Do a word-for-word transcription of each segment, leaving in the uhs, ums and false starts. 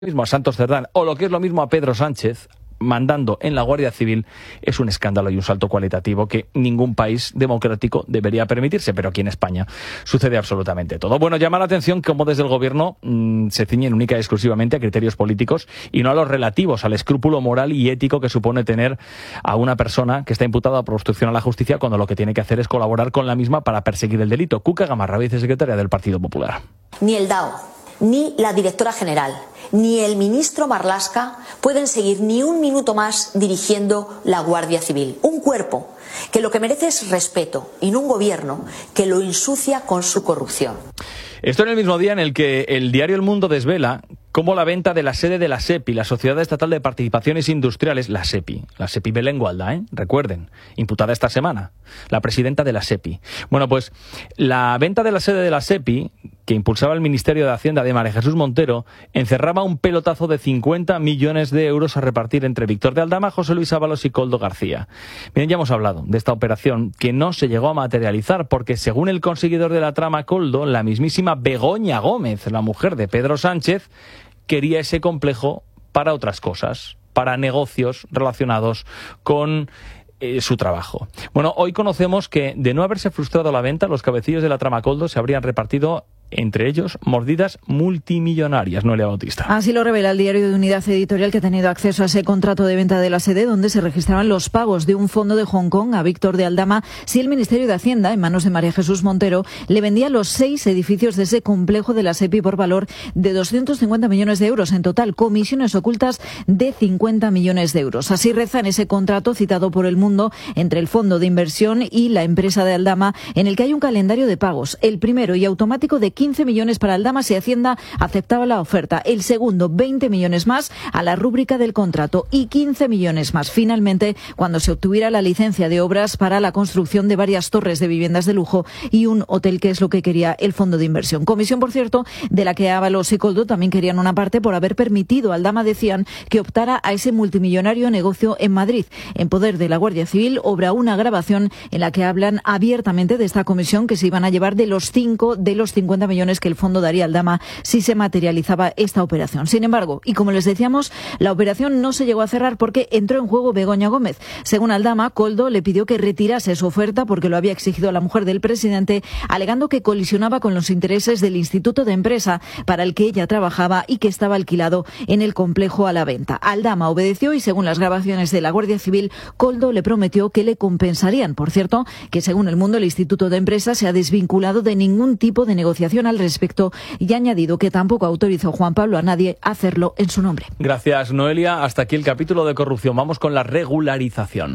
mismo a Santos Cerdán o lo que es lo mismo a Pedro Sánchez mandando en la Guardia Civil es un escándalo y un salto cualitativo que ningún país democrático debería permitirse, pero aquí en España sucede absolutamente todo. Bueno, llama la atención cómo desde el gobierno mmm, se ciñen única y exclusivamente a criterios políticos y no a los relativos al escrúpulo moral y ético que supone tener a una persona que está imputada por obstrucción a la justicia cuando lo que tiene que hacer es colaborar con la misma para perseguir el delito. Cuca Gamarra, vicesecretaria del Partido Popular. Ni el D A O, ni la directora general, ni el ministro Marlaska pueden seguir ni un minuto más dirigiendo la Guardia Civil. Un cuerpo que lo que merece es respeto y no un gobierno que lo ensucia con su corrupción. Esto en el mismo día en el que el diario El Mundo desvela cómo la venta de la sede de la SEPI, la Sociedad Estatal de Participaciones Industriales, la SEPI, la SEPI Belén Gualda, ¿eh? Recuerden, imputada esta semana, la presidenta de la SEPI. Bueno, pues la venta de la sede de la SEPI, que impulsaba el Ministerio de Hacienda de María Jesús Montero, encerraba un pelotazo de cincuenta millones de euros a repartir entre Víctor de Aldama, José Luis Ábalos y Koldo García. Miren, ya hemos hablado de esta operación que no se llegó a materializar porque, según el conseguidor de la trama Koldo, la mismísima Begoña Gómez, la mujer de Pedro Sánchez, quería ese complejo para otras cosas, para negocios relacionados con eh, su trabajo. Bueno, hoy conocemos que, de no haberse frustrado la venta, los cabecillos de la trama Koldo se habrían repartido entre ellos mordidas multimillonarias. Noelia Bautista. Así lo revela el diario de Unidad Editorial, que ha tenido acceso a ese contrato de venta de la sede donde se registraban los pagos de un fondo de Hong Kong a Víctor de Aldama si el Ministerio de Hacienda, en manos de María Jesús Montero, le vendía los seis edificios de ese complejo de la SEPI por valor de doscientos cincuenta millones de euros. En total, comisiones ocultas de cincuenta millones de euros. Así reza en ese contrato citado por El Mundo entre el fondo de inversión y la empresa de Aldama, en el que hay un calendario de pagos. El primero y automático de quince millones para Aldama si Hacienda aceptaba la oferta. El segundo, veinte millones más a la rúbrica del contrato y quince millones más finalmente cuando se obtuviera la licencia de obras para la construcción de varias torres de viviendas de lujo y un hotel, que es lo que quería el fondo de inversión. Comisión, por cierto, de la que Ábalos y Koldo también querían una parte por haber permitido a Aldama, decían, que optara a ese multimillonario negocio en Madrid. En poder de la Guardia Civil obra una grabación en la que hablan abiertamente de esta comisión que se iban a llevar de los cinco de los cincuenta millones que el fondo daría a Aldama si se materializaba esta operación. Sin embargo, y como les decíamos, la operación no se llegó a cerrar porque entró en juego Begoña Gómez. Según Aldama, Koldo le pidió que retirase su oferta porque lo había exigido la mujer del presidente, alegando que colisionaba con los intereses del Instituto de Empresa para el que ella trabajaba y que estaba alquilado en el complejo a la venta. Aldama obedeció y, según las grabaciones de la Guardia Civil, Koldo le prometió que le compensarían. Por cierto, que según El Mundo, el Instituto de Empresa se ha desvinculado de ningún tipo de negociación al respecto y ha añadido que tampoco autorizó Juan Pablo a nadie a hacerlo en su nombre. Gracias, Noelia. Hasta aquí el capítulo de corrupción. Vamos con la regularización.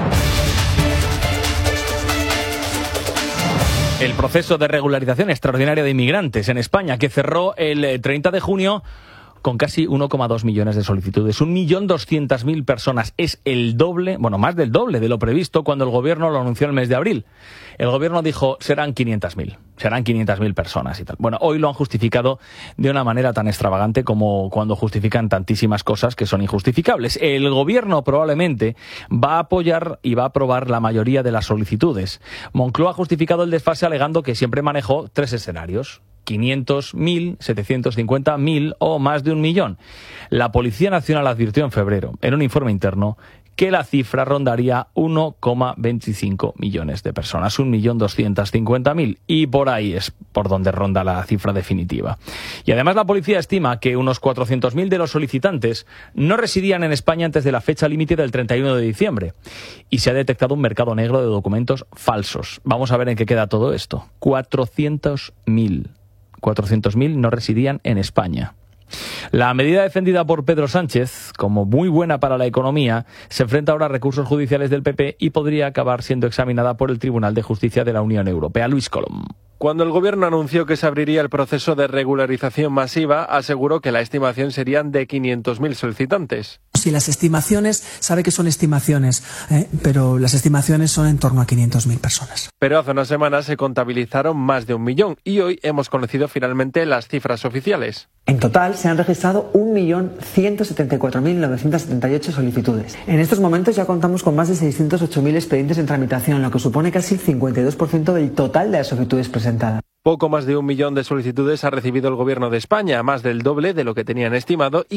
El proceso de regularización extraordinaria de inmigrantes en España, que cerró el treinta de junio con casi uno coma dos millones de solicitudes. un millón doscientas mil personas. Es el doble, bueno, más del doble de lo previsto cuando el gobierno lo anunció en el mes de abril. El gobierno dijo, serán quinientas mil. Serán quinientas mil personas y tal. Bueno, hoy lo han justificado de una manera tan extravagante como cuando justifican tantísimas cosas que son injustificables. El gobierno probablemente va a apoyar y va a aprobar la mayoría de las solicitudes. Moncloa ha justificado el desfase alegando que siempre manejó tres escenarios: quinientos mil, setecientos cincuenta mil o más de un millón. La Policía Nacional advirtió en febrero, en un informe interno, que la cifra rondaría uno coma veinticinco millones de personas, un millón doscientos cincuenta mil, y por ahí es por donde ronda la cifra definitiva. Y además la policía estima que unos cuatrocientos mil de los solicitantes no residían en España antes de la fecha límite del treinta y uno de diciembre, y se ha detectado un mercado negro de documentos falsos. Vamos a ver en qué queda todo esto. cuatrocientos mil. cuatrocientos mil no residían en España. La medida defendida por Pedro Sánchez como muy buena para la economía se enfrenta ahora a recursos judiciales del P P y podría acabar siendo examinada por el Tribunal de Justicia de la Unión Europea. Luis Colom. Cuando el gobierno anunció que se abriría el proceso de regularización masiva, aseguró que la estimación serían de quinientos mil solicitantes. Si las estimaciones, sabe que son estimaciones, ¿eh? pero las estimaciones son en torno a quinientas mil personas. Pero hace unas semanas se contabilizaron más de un millón y hoy hemos conocido finalmente las cifras oficiales. En total se han registrado un millón ciento setenta y cuatro mil novecientos setenta y ocho solicitudes. En estos momentos ya contamos con más de seiscientos ocho mil expedientes en tramitación, lo que supone casi el cincuenta y dos por ciento del total de las solicitudes presentadas. Poco más de un millón de solicitudes ha recibido el Gobierno de España, más del doble de lo que tenían estimado, y